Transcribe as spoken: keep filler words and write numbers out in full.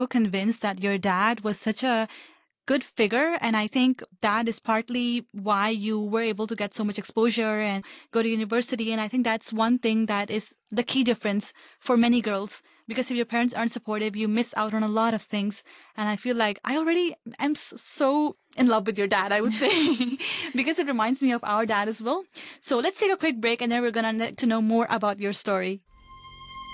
convinced that your dad was such a good figure. And I think that is partly why you were able to get so much exposure and go to university. And I think that's one thing that is the key difference for many girls. Because if your parents aren't supportive, you miss out on a lot of things. And I feel like I already am s- so in love with your dad, I would say, because it reminds me of our dad as well. So let's take a quick break and then we're going to to know more about your story.